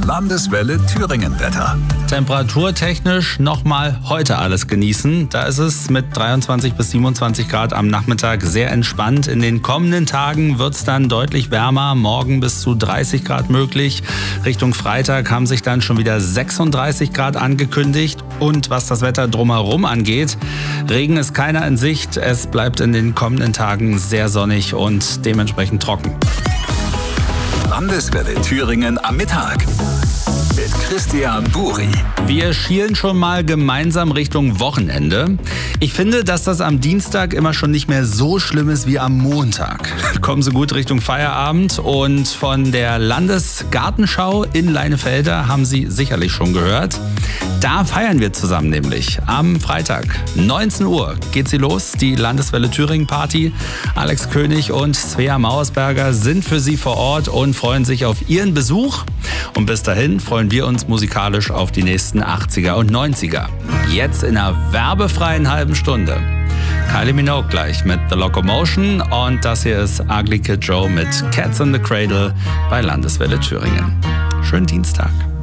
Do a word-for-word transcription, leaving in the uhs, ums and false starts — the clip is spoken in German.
Landeswelle Thüringen Wetter. Temperaturtechnisch nochmal heute alles genießen. Da ist es mit dreiundzwanzig bis siebenundzwanzig Grad am Nachmittag sehr entspannt. In den kommenden Tagen wird es dann deutlich wärmer. Morgen bis zu dreißig Grad möglich. Richtung Freitag haben sich dann schon wieder sechsunddreißig Grad angekündigt. Und was das Wetter drumherum angeht, Regen ist keiner in Sicht. Es bleibt in den kommenden Tagen sehr sonnig und dementsprechend trocken. Landeswelle Thüringen am Mittag mit Christian Buri. Wir schielen schon mal gemeinsam Richtung Wochenende. Ich finde, dass das am Dienstag immer schon nicht mehr so schlimm ist wie am Montag. Kommen Sie gut Richtung Feierabend und von der Landesgartenschau in Leinefelder haben Sie sicherlich schon gehört. Da feiern wir zusammen nämlich. Am Freitag, neunzehn Uhr, geht sie los, die Landeswelle Thüringen Party. Alex König und Svea Mauersberger sind für Sie vor Ort und freuen sich auf Ihren Besuch. Und bis dahin freuen wir uns musikalisch auf die nächsten achtziger und neunziger. Jetzt in einer werbefreien halben Stunde. Kylie Minogue gleich mit The Locomotion und das hier ist Ugly Kid Joe mit Cats in the Cradle bei Landeswelle Thüringen. Schönen Dienstag.